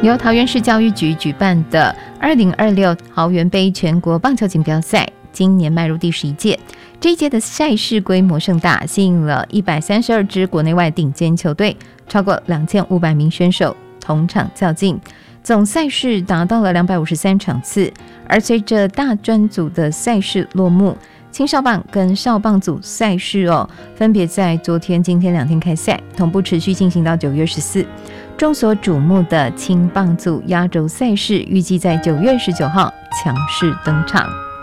由桃园市教育局举办的2026桃园杯全国棒球锦标赛，今年迈入第11届。这一届的赛事规模盛大，吸引了132支国内外顶尖球队，超过2500名选手同场较劲，总赛事达到了253场次。而随着大专组的赛事落幕，青少棒跟少棒组赛事分别在昨天、今天2天开赛，同步持续进行到9月14。众所瞩目的青棒组压轴赛事，预计在9月19号强势登场。